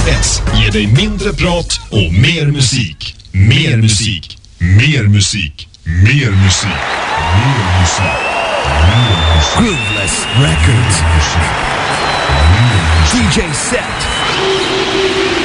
S ger dig mindre prat och mer musik. Mer musik. Mer musik. Mer musik. Mer musik. Grooveless Records. DJ Set.